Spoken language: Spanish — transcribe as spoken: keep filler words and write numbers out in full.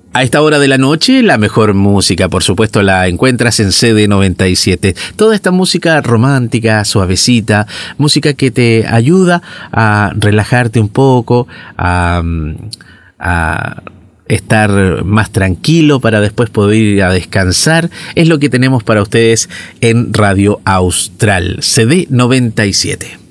A esta hora de la noche, la mejor música, por supuesto, la encuentras en C D noventa y siete. Toda esta música romántica, suavecita, música que te ayuda a relajarte un poco, a, a estar más tranquilo para después poder ir a descansar, es lo que tenemos para ustedes en Radio Austral, C D noventa y siete.